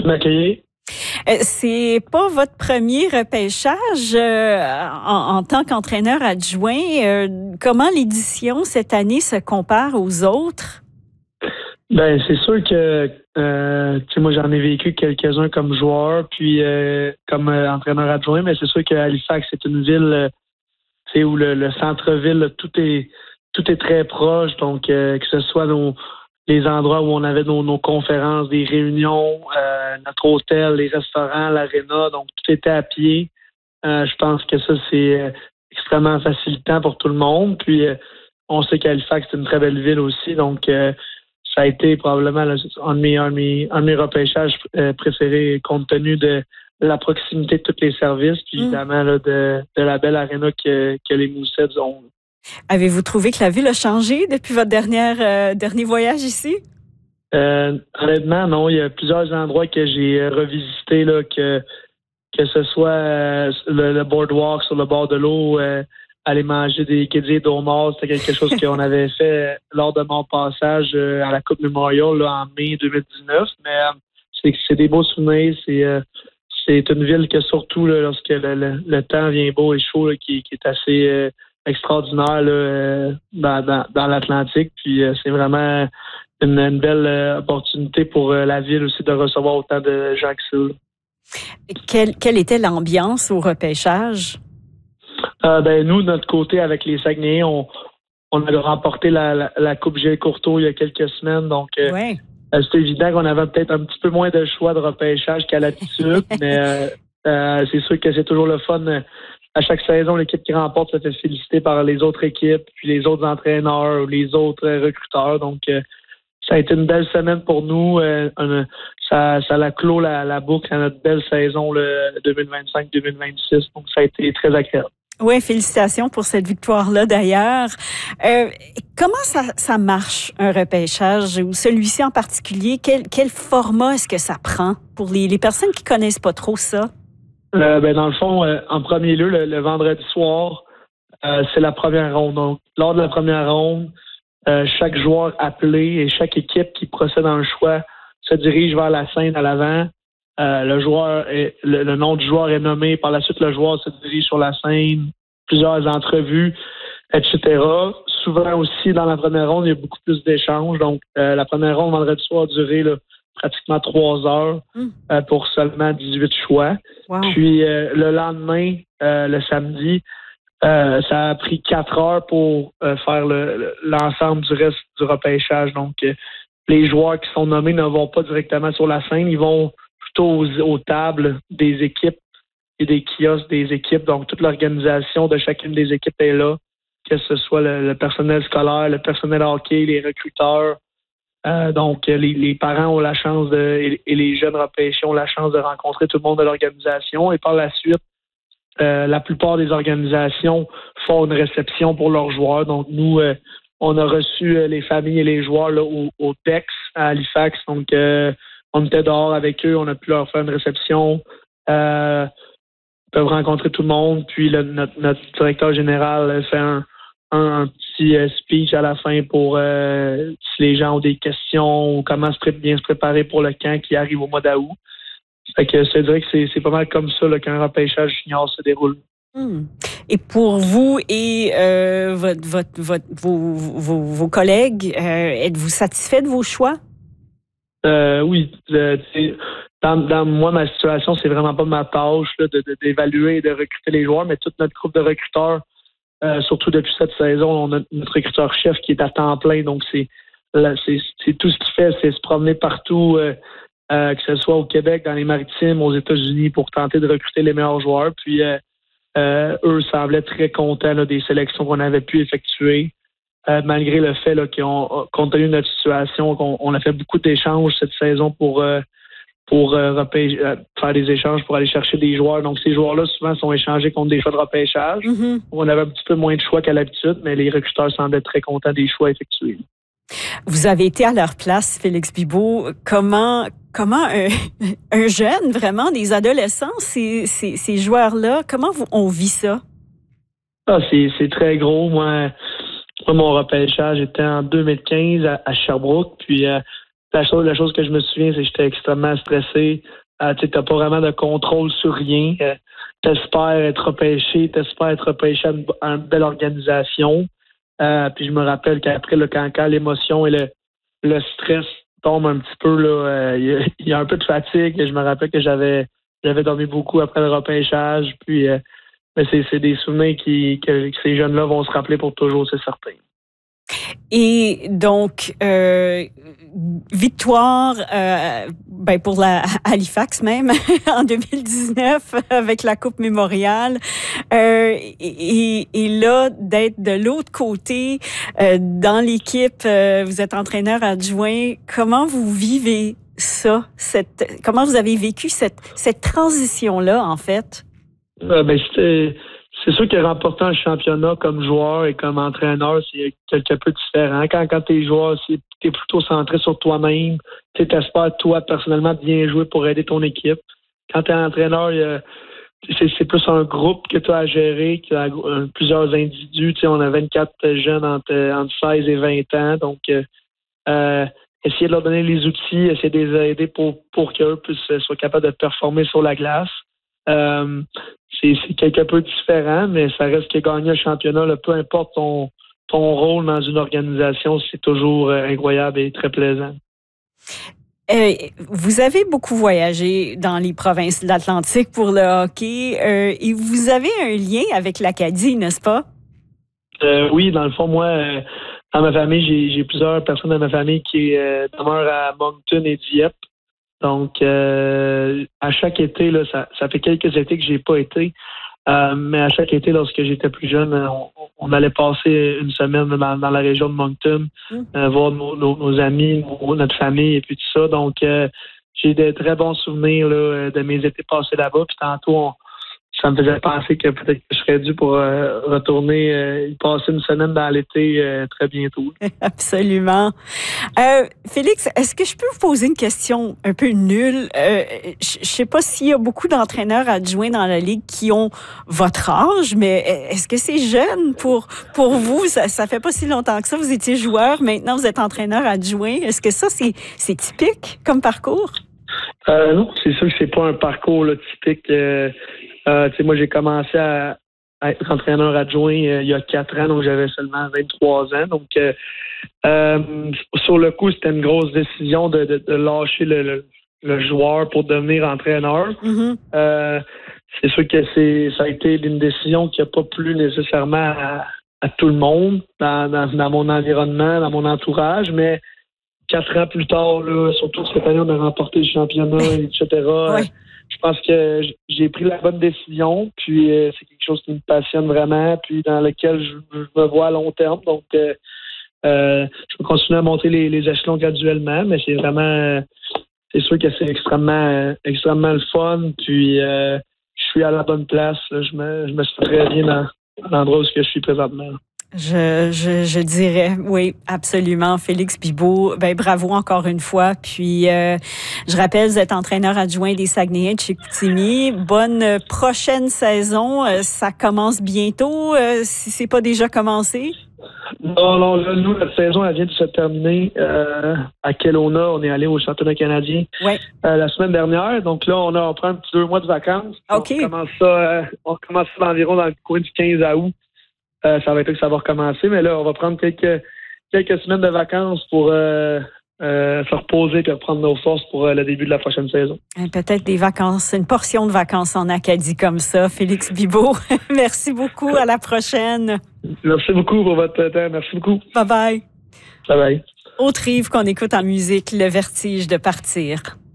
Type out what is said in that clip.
m'accueillir. C'est pas votre premier repêchage en tant qu'entraîneur adjoint. Comment l'édition cette année se compare aux autres? Ben, c'est sûr que moi j'en ai vécu quelques-uns comme joueur, puis comme entraîneur adjoint, mais c'est sûr que Halifax, c'est une ville où le centre-ville, là, tout est très proche. Donc que ce soit les endroits où on avait nos conférences, des réunions, notre hôtel, les restaurants, l'aréna, donc tout était à pied. Je pense que ça, c'est extrêmement facilitant pour tout le monde. Puis on sait qu'Halifax, c'est une très belle ville aussi, donc ça a été probablement un de mes repêchages préférés compte tenu de la proximité de tous les services, puis évidemment là, de la belle aréna que les Mooseheads ont. Avez-vous trouvé que la ville a changé depuis votre dernier voyage ici? Honnêtement, non. Il y a plusieurs endroits que j'ai revisités, là, que ce soit le boardwalk sur le bord de l'eau, aller manger des quédiers d'eau morte, c'était quelque chose qu'on avait fait lors de mon passage à la Coupe Memorial là, en mai 2019. Mais c'est des beaux souvenirs. C'est une ville que surtout là, lorsque le temps vient beau et chaud, là, qui est assez extraordinaire là, dans l'Atlantique. Puis c'est vraiment une belle opportunité pour la ville aussi de recevoir autant de gens que ça. Quelle était l'ambiance au repêchage? Nous, de notre côté, avec les Saguenayens, on a remporté la Coupe Gilles Courteau il y a quelques semaines. Donc, ouais. C'est évident qu'on avait peut-être un petit peu moins de choix de repêchage qu'à l'habitude, mais c'est sûr que c'est toujours le fun. À chaque saison, l'équipe qui remporte se fait féliciter par les autres équipes, puis les autres entraîneurs, les autres recruteurs. Donc, ça a été une belle semaine pour nous. Ça a clos la boucle à notre belle saison 2025-2026. Donc, ça a été très agréable. Oui, félicitations pour cette victoire-là d'ailleurs. Comment ça marche, un repêchage, ou celui-ci en particulier? Quel format est-ce que ça prend pour les personnes qui connaissent pas trop ça? Dans le fond, en premier lieu, le vendredi soir, c'est la première ronde. Donc, lors de la première ronde, chaque joueur appelé et chaque équipe qui procède dans le choix se dirige vers la scène à l'avant. Le nom du joueur est nommé. Par la suite, le joueur se dirige sur la scène, plusieurs entrevues, etc. Souvent aussi, dans la première ronde, il y a beaucoup plus d'échanges. Donc, la première ronde, vendredi soir, a duré pratiquement 3 heures pour seulement 18 choix. Wow. Puis, le lendemain, le samedi, ça a pris 4 heures pour faire l'ensemble du reste du repêchage. Donc, les joueurs qui sont nommés ne vont pas directement sur la scène. Ils vont plutôt aux tables des équipes et des kiosques des équipes. Donc, toute l'organisation de chacune des équipes est là, que ce soit le personnel scolaire, le personnel hockey, les recruteurs. Donc, les parents ont la chance et les jeunes repêchés ont la chance de rencontrer tout le monde de l'organisation. Et par la suite, la plupart des organisations font une réception pour leurs joueurs. Donc, nous, on a reçu les familles et les joueurs là, au TEX à Halifax. Donc, on était dehors avec eux. On a pu leur faire une réception. Ils peuvent rencontrer tout le monde. Puis, notre directeur général fait un petit speech à la fin pour si les gens ont des questions ou comment bien se préparer pour le camp qui arrive au mois d'août. Fait que je te dirais que c'est pas mal comme ça là, qu'un repêchage junior se déroule. Et pour vous et vos collègues, êtes-vous satisfait de vos choix? Oui. Dans moi, ma situation, c'est vraiment pas ma tâche là, d'évaluer et de recruter les joueurs, mais toute notre groupe de recruteurs, surtout depuis cette saison, on a notre recruteur-chef qui est à temps plein. Donc, c'est tout ce qu'il fait, c'est se promener partout, que ce soit au Québec, dans les Maritimes, aux États-Unis, pour tenter de recruter les meilleurs joueurs. Puis, eux semblaient très contents là, des sélections qu'on avait pu effectuer, malgré le fait là, compte tenu de notre situation, qu'on a fait beaucoup d'échanges cette saison pour faire des échanges pour aller chercher des joueurs. Donc, ces joueurs-là, souvent, sont échangés contre des choix de repêchage. On avait un petit peu moins de choix qu'à l'habitude, mais les recruteurs semblaient très contents des choix effectués. Vous avez été à leur place, Félix Bibeau. Comment un jeune, vraiment, des adolescents, ces joueurs-là, comment on vit ça? C'est très gros. Moi, mon repêchage était en 2015 à Sherbrooke. Puis, la chose que je me souviens, c'est que j'étais extrêmement stressé. Tu n'as pas vraiment de contrôle sur rien. T'espères être repêché à une belle organisation. Puis je me rappelle qu'après, là, quand l'émotion et le stress tombent un petit peu, là, il y a un peu de fatigue. Je me rappelle que j'avais dormi beaucoup après le repêchage. Puis mais c'est des souvenirs que ces jeunes-là vont se rappeler pour toujours, c'est certain. Et donc, victoire pour la Halifax même en 2019 avec la Coupe Mémoriale. Et là, d'être de l'autre côté dans l'équipe, vous êtes entraîneur adjoint. Comment vous vivez ça? Comment vous avez vécu cette transition-là, en fait? C'est sûr que remporter un championnat comme joueur et comme entraîneur, c'est quelque peu différent. Quand tu es joueur, tu es plutôt centré sur toi-même. Tu espères, toi, personnellement, bien jouer pour aider ton équipe. Quand tu es entraîneur, c'est plus un groupe que tu as à gérer, que plusieurs individus. On a 24 jeunes entre 16 et 20 ans. Donc, essayer de leur donner les outils, essayer de les aider pour qu'eux soient capables de performer sur la glace. C'est quelque peu différent, mais ça reste que gagner un championnat, là, peu importe ton rôle dans une organisation, c'est toujours incroyable et très plaisant. Vous avez beaucoup voyagé dans les provinces de l'Atlantique pour le hockey et vous avez un lien avec l'Acadie, n'est-ce pas? Oui, dans le fond, moi, dans ma famille, j'ai plusieurs personnes dans ma famille qui demeurent à Moncton et Dieppe. Donc, à chaque été, là, ça fait quelques étés que j'ai pas été, mais à chaque été, lorsque j'étais plus jeune, on allait passer une semaine dans la région de Moncton, voir nos amis, notre famille et puis tout ça. Donc, j'ai de très bons souvenirs là, de mes étés passés là-bas. Puis tantôt, ça me faisait penser que peut-être que je serais dû pour retourner y passer une semaine dans l'été très bientôt. Absolument. Félix, est-ce que je peux vous poser une question un peu nulle? Je sais pas s'il y a beaucoup d'entraîneurs adjoints dans la Ligue qui ont votre âge, mais est-ce que c'est jeune pour vous? Ça fait pas si longtemps que ça. Vous étiez joueur, maintenant vous êtes entraîneur adjoint. Est-ce que ça, c'est typique comme parcours? Non, c'est sûr que c'est pas un parcours là, typique. Moi, j'ai commencé à être entraîneur adjoint il y a 4 ans, donc j'avais seulement 23 ans. Donc, sur le coup, c'était une grosse décision de lâcher le joueur pour devenir entraîneur. Mm-hmm. C'est sûr que ça a été une décision qui n'a pas plu nécessairement à tout le monde dans mon environnement, dans mon entourage, mais 4 ans plus tard, là, surtout cette année, on a remporté le championnat, etc. Ouais. Je pense que j'ai pris la bonne décision, puis c'est quelque chose qui me passionne vraiment, puis dans lequel je me vois à long terme. Donc, je vais continuer à monter les échelons graduellement, mais c'est vraiment, c'est sûr que c'est extrêmement le fun, puis je suis à la bonne place. Là, je me sens très bien dans l'endroit où je suis présentement. Je dirais, oui, absolument. Félix Bibeau, bravo encore une fois. Puis, je rappelle, vous êtes entraîneur adjoint des Saguenayens de Chicoutimi. Bonne prochaine saison. Ça commence bientôt, si c'est pas déjà commencé? Non, là, nous, notre saison, elle vient de se terminer à Kelowna. On est allé au championnat canadien la semaine dernière. Donc là, on prend un petit 2 mois de vacances. OK. On commence ça environ dans le coin du 15 août. Ça va être que ça va recommencer, mais là, on va prendre quelques semaines de vacances pour se reposer et reprendre nos forces pour le début de la prochaine saison. Peut-être des vacances, une portion de vacances en Acadie comme ça. Félix Bibeau, merci beaucoup. À la prochaine. Merci beaucoup pour votre temps. Merci beaucoup. Bye-bye. Bye-bye. Autre livre qu'on écoute en musique, Le vertige de partir.